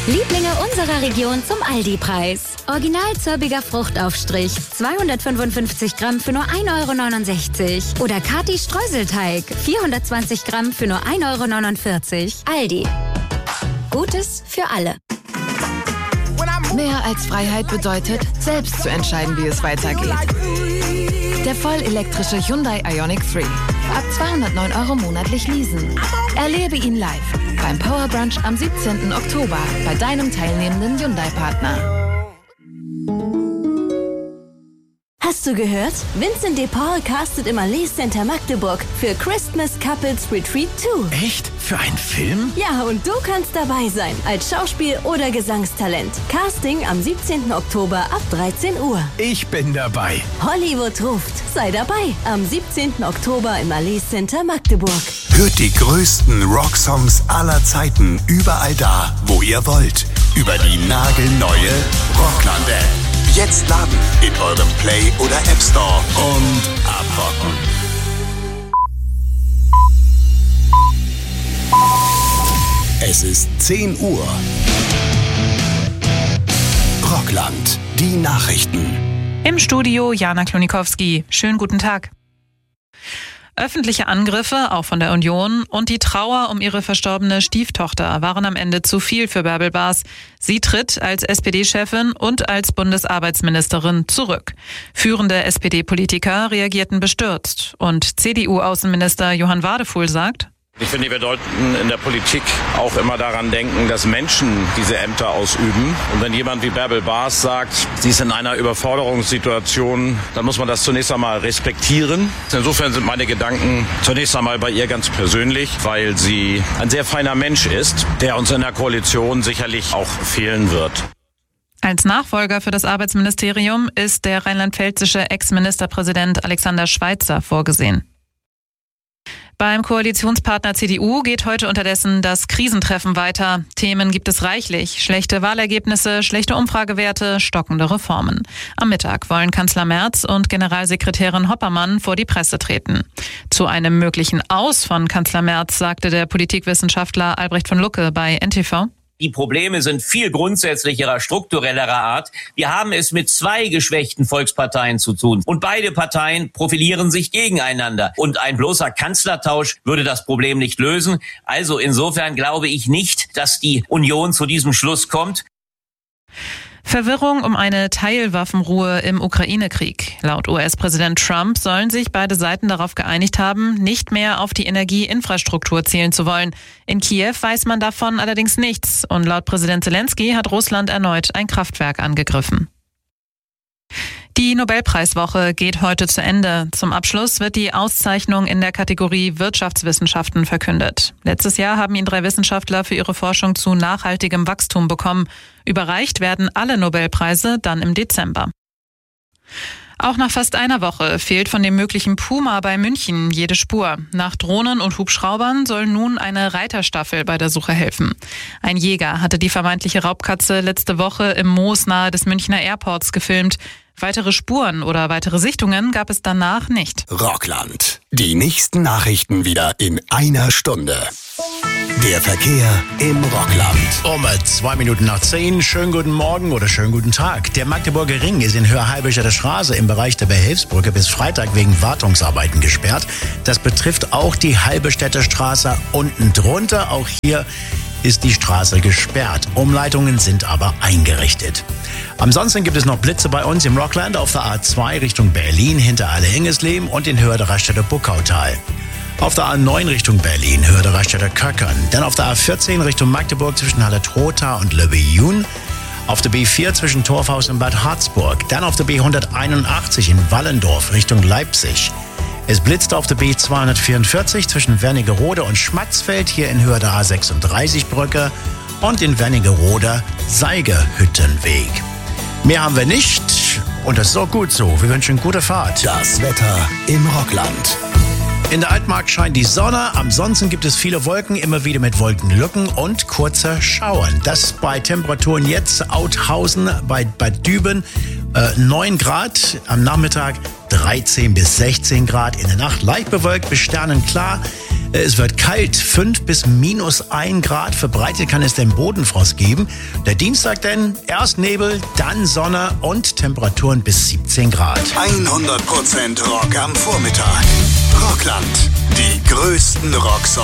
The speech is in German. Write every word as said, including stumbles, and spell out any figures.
Lieblinge unserer Region zum Aldi-Preis. Original zirbiger Fruchtaufstrich, zweihundertfünfundfünfzig Gramm für nur ein Euro neunundsechzig. Oder Kati Streuselteig, vierhundertzwanzig Gramm für nur ein Euro neunundvierzig. Aldi. Gutes für alle. Mehr als Freiheit bedeutet, selbst zu entscheiden, wie es weitergeht. Der vollelektrische Hyundai Ioniq drei. Ab zweihundertneun Euro monatlich leasen. Erlebe ihn live beim Power Brunch am siebzehnten Oktober bei deinem teilnehmenden Hyundai-Partner. Hast du gehört? Vincent de Paul castet im Allee Center Magdeburg für Christmas Couples Retreat zwei. Echt? Für einen Film? Ja, und du kannst dabei sein, als Schauspiel- oder Gesangstalent. Casting am siebzehnten Oktober ab dreizehn Uhr. Ich bin dabei. Hollywood ruft. Sei dabei am siebzehnten Oktober im Allee Center Magdeburg. Hört die größten Rocksongs aller Zeiten überall da, wo ihr wollt. Über die nagelneue Rockland-App. Jetzt laden in eurem Play- oder App Store und abrocken. Es ist zehn Uhr. Rockland, die Nachrichten. Im Studio Jana Klonikowski. Schönen guten Tag. Öffentliche Angriffe, auch von der Union, und die Trauer um ihre verstorbene Stieftochter waren am Ende zu viel für Bärbel Baas. Sie tritt als S P D-Chefin und als Bundesarbeitsministerin zurück. Führende S P D-Politiker reagierten bestürzt. Und C D U-Außenminister Johann Wadefuhl sagt: Ich finde, wir sollten in der Politik auch immer daran denken, dass Menschen diese Ämter ausüben. Und wenn jemand wie Bärbel Baas sagt, sie ist in einer Überforderungssituation, dann muss man das zunächst einmal respektieren. Insofern sind meine Gedanken zunächst einmal bei ihr ganz persönlich, weil sie ein sehr feiner Mensch ist, der uns in der Koalition sicherlich auch fehlen wird. Als Nachfolger für das Arbeitsministerium ist der rheinland-pfälzische Ex-Ministerpräsident Alexander Schweitzer vorgesehen. Beim Koalitionspartner C D U geht heute unterdessen das Krisentreffen weiter. Themen gibt es reichlich. Schlechte Wahlergebnisse, schlechte Umfragewerte, stockende Reformen. Am Mittag wollen Kanzler Merz und Generalsekretärin Hoppermann vor die Presse treten. Zu einem möglichen Aus von Kanzler Merz sagte der Politikwissenschaftler Albrecht von Lucke bei N T V: Die Probleme sind viel grundsätzlicherer, strukturellerer Art. Wir haben es mit zwei geschwächten Volksparteien zu tun. Und beide Parteien profilieren sich gegeneinander. Und ein bloßer Kanzlertausch würde das Problem nicht lösen. Also insofern glaube ich nicht, dass die Union zu diesem Schluss kommt. Verwirrung um eine Teilwaffenruhe im Ukraine-Krieg. Laut U S-Präsident Trump sollen sich beide Seiten darauf geeinigt haben, nicht mehr auf die Energieinfrastruktur zählen zu wollen. In Kiew weiß man davon allerdings nichts. Und laut Präsident Zelensky hat Russland erneut ein Kraftwerk angegriffen. Die Nobelpreiswoche geht heute zu Ende. Zum Abschluss wird die Auszeichnung in der Kategorie Wirtschaftswissenschaften verkündet. Letztes Jahr haben ihn drei Wissenschaftler für ihre Forschung zu nachhaltigem Wachstum bekommen. Überreicht werden alle Nobelpreise dann im Dezember. Auch nach fast einer Woche fehlt von dem möglichen Puma bei München jede Spur. Nach Drohnen und Hubschraubern soll nun eine Reiterstaffel bei der Suche helfen. Ein Jäger hatte die vermeintliche Raubkatze letzte Woche im Moos nahe des Münchner Airports gefilmt. Weitere Spuren oder weitere Sichtungen gab es danach nicht. Rockland. Die nächsten Nachrichten wieder in einer Stunde. Der Verkehr im Rockland. Um zwei Minuten nach zehn. Schönen guten Morgen oder schönen guten Tag. Der Magdeburger Ring ist in Höhe-Halberstädter Straße im Bereich der Behelfsbrücke bis Freitag wegen Wartungsarbeiten gesperrt. Das betrifft auch die Halberstädter Straße unten drunter. Auch hier ist die Straße gesperrt. Umleitungen sind aber eingerichtet. Ansonsten gibt es noch Blitze bei uns im Rockland auf der A zwei Richtung Berlin hinter Alle-Ingesleben und in Höhe der Raststätte Buckautal. Auf der A neun Richtung Berlin, Höhe der Raststätte Köckern. Dann auf der A vierzehn Richtung Magdeburg zwischen Halle-Trotha und Löwe-Jun. Auf der B vier zwischen Torfhaus und Bad Harzburg. Dann auf der B hunderteinundachtzig in Wallendorf Richtung Leipzig. Es blitzt auf der B zweihundertvierundvierzig zwischen Wernigerode und Schmatzfeld hier in Höhe der A sechsunddreißig Brücke und in Wernigerode Seigehüttenweg. Mehr haben wir nicht und das ist auch gut so. Wir wünschen gute Fahrt. Das Wetter im Rockland. In der Altmark scheint die Sonne, ansonsten gibt es viele Wolken, immer wieder mit Wolkenlücken und kurzer Schauern. Das bei Temperaturen jetzt Authausen bei Bad Düben äh, neun Grad, am Nachmittag dreizehn bis sechzehn Grad, in der Nacht leicht bewölkt bis sternenklar. Es wird kalt, fünf bis minus ein Grad. Verbreitet kann es den Bodenfrost geben. Der Dienstag denn erst Nebel, dann Sonne und Temperaturen bis siebzehn Grad. hundert Prozent Rock am Vormittag. Rockland, die größten Rocksongs